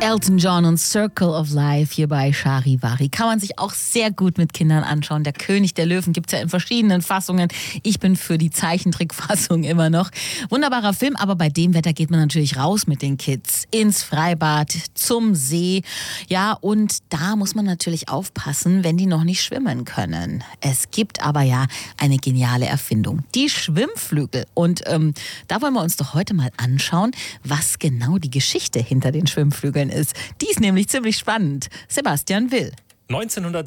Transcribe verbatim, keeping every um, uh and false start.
Elton John und Circle of Life hier bei Charivari. Kann man sich auch sehr gut mit Kindern anschauen. Der König der Löwen gibt es ja in verschiedenen Fassungen. Ich bin für die Zeichentrickfassung immer noch. Wunderbarer Film, aber bei dem Wetter geht man natürlich raus mit den Kids. Ins Freibad, zum See. Ja, und da muss man natürlich aufpassen, wenn die noch nicht schwimmen können. Es gibt aber ja eine geniale Erfindung. Die Schwimmflügel. Und ähm, da wollen wir uns doch heute mal anschauen, was genau die Geschichte hinter den Schwimmflügeln ist. Die ist nämlich ziemlich spannend. Sebastian Will. neunzehnhundert